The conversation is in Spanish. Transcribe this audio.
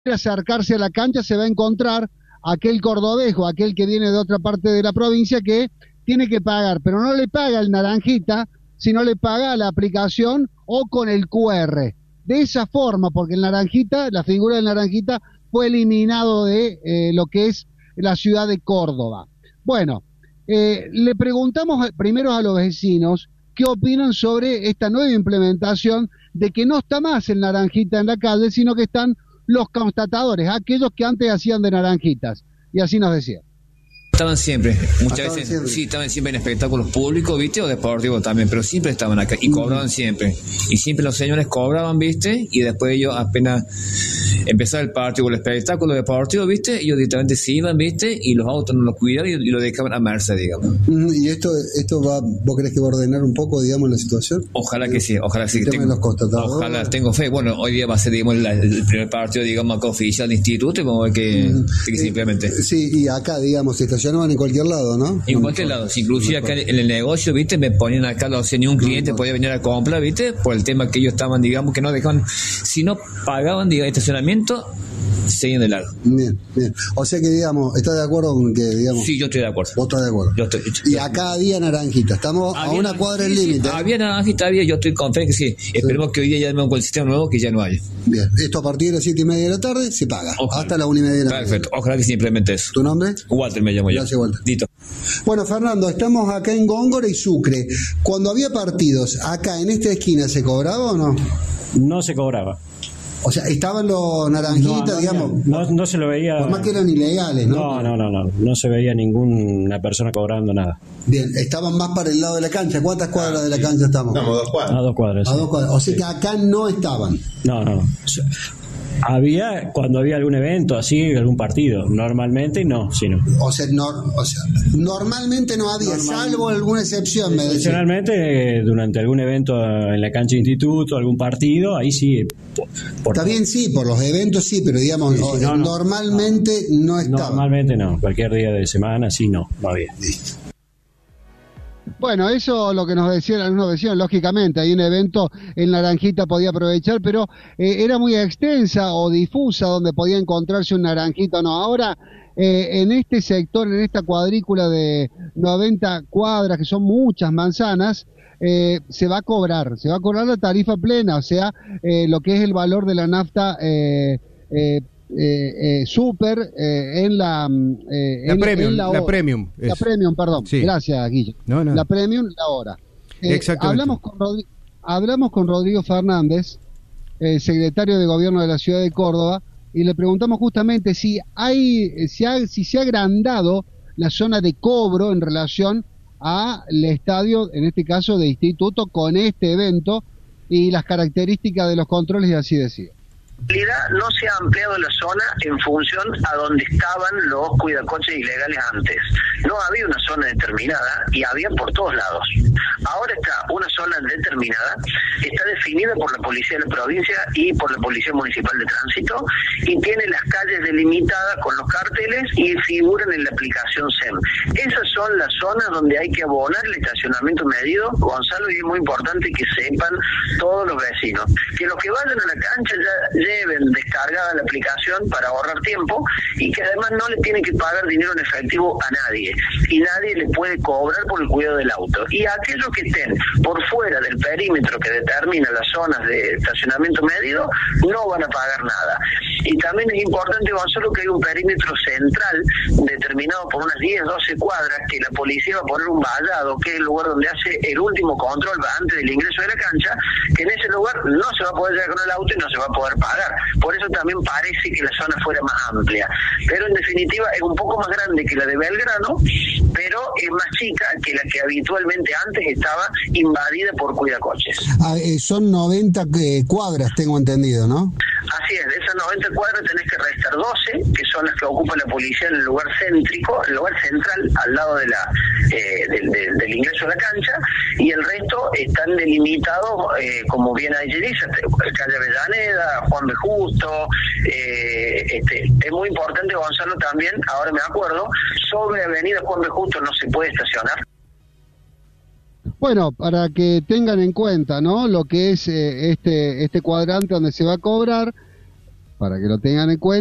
acercarse a la cancha se va a encontrar aquel cordobés o aquel que viene de otra parte de la provincia que tiene que pagar, pero no le paga el naranjita, sino le paga la aplicación o con el QR. De esa forma, porque el naranjita, la figura del naranjita fue eliminado de lo que es la ciudad de Córdoba. Bueno, le preguntamos primero a los vecinos qué opinan sobre esta nueva implementación de que no está más el naranjita en la calle, sino que están los constatadores, aquellos que antes hacían de naranjitas. Y así nos decía. Estaban siempre, muchas veces, siempre. Sí, estaban siempre en espectáculos públicos, ¿viste? O deportivos también, pero siempre estaban acá y cobraban siempre. Y siempre los señores cobraban, ¿viste? Y después ellos apenas empezaba el partido o el espectáculo deportivo, ¿viste? Ellos directamente se iban, ¿viste? Y los autos no los cuidaban y lo dejaban a merced, digamos. ¿Y esto va, vos crees que va a ordenar un poco, digamos, la situación? Ojalá que sí, ojalá que sí. Ojalá, tengo fe. Bueno, hoy día va a ser, digamos, el primer partido, digamos, acá oficial de instituto, como que simplemente. Sí, y acá, digamos, estacionaban en cualquier lado, ¿no? En cualquier lado, inclusive acá en el negocio, ¿viste? Me ponían acá, o sea, ni un cliente podía venir a comprar, ¿viste? Por el tema que ellos estaban, digamos, que no dejaban, si no pagaban, digamos, estacionamiento, seguían de largo. Bien. O sea que, digamos, ¿estás de acuerdo con que, digamos? Sí, yo estoy de acuerdo. ¿Vos estás de acuerdo? Yo estoy. Y acá había naranjita, estamos a una cuadra del límite. Sí, había naranjita, yo estoy confiado que sí. Esperemos que hoy día ya con el sistema nuevo que ya no haya. Bien, esto a partir de las 7:30 de la tarde se paga. Ojalá. Hasta las 1:30 de la tarde. Perfecto, ojalá que simplemente eso. ¿Tu nombre? Walter me llamo yo. Gracias, Walter. Dito. Bueno, Fernando, estamos acá en Góngora y Sucre. Cuando había partidos, acá en esta esquina, ¿se cobraba o no? No se cobraba. O sea, estaban los naranjitas, digamos. No se lo veía. Por más que eran ilegales, ¿no? No se veía ninguna persona cobrando nada. Bien, estaban más para el lado de la cancha. ¿Cuántas cuadras de la cancha estamos? Estamos 2 cuadras. A 2 cuadras. A 2 cuadras. O sea que acá no estaban. No. Había cuando había algún evento así, algún partido. Normalmente no, sino. O sea, normalmente no había, salvo alguna excepción. Excepcionalmente, durante algún evento en la cancha de instituto, algún partido, ahí sí. Está bien, sí, por los eventos sí, pero digamos, normalmente no estaba. Normalmente no, cualquier día de semana sí no había. Listo. Bueno, eso lo que nos decían algunos vecinos, lógicamente, hay un evento, el naranjita podía aprovechar, pero era muy extensa o difusa donde podía encontrarse un naranjita o no. Ahora, en este sector, en esta cuadrícula de 90 cuadras, que son muchas manzanas, se va a cobrar la tarifa plena, o sea, lo que es el valor de la nafta super en la premium, la premium, la premium, perdón, sí. Gracias, Guillo. No. La premium, la hora. Exactamente. Hablamos con Rodrigo Fernández, secretario de Gobierno de la Ciudad de Córdoba, y le preguntamos justamente si se ha agrandado la zona de cobro en relación al estadio, en este caso de instituto, con este evento y las características de los controles, y así decía. En realidad no se ha ampliado la zona en función a donde estaban los cuidacoches ilegales antes. No había una zona determinada y había por todos lados. Ahora está una zona determinada, está definida por la Policía de la Provincia y por la Policía Municipal de Tránsito y tiene las calles delimitadas con los carteles y figuran en la aplicación SEM. Esas son las zonas donde hay que abonar el estacionamiento medido, Gonzalo, y es muy importante que sepan todos los vecinos. Que los que vayan a la cancha ya lleven descargada la aplicación para ahorrar tiempo y que además no le tienen que pagar dinero en efectivo a nadie y nadie le puede cobrar por el cuidado del auto. Y aquellos que estén por fuera del perímetro que determina las zonas de estacionamiento medido no van a pagar nada. Y también es importante, Gonzalo, que hay un perímetro central determinado por unas 10, 12 cuadras que la policía va a poner un vallado, que es el lugar donde hace el último control antes del ingreso de la cancha, que en ese lugar no se va a poder llegar con el auto y no se va a poder pagar. Por eso también parece que la zona fuera más amplia. Pero en definitiva es un poco más grande que la de Belgrano, pero es más chica que la que habitualmente antes estaba invadida por cuidacoches. Son 90 cuadras, tengo entendido, ¿no? Así es, de esas 90 cuadras tenés que restar 12, que son las que ocupa la policía en el lugar céntrico, el lugar central, al lado de del ingreso a la cancha, y el resto están delimitados, como bien ahí dice, calle Avellaneda, Juan B. Justo, es muy importante, Gonzalo, también, ahora me acuerdo, sobre avenida Juan B. Justo no se puede estacionar. Bueno, para que tengan en cuenta, ¿no?, lo que es este cuadrante donde se va a cobrar, para que lo tengan en cuenta.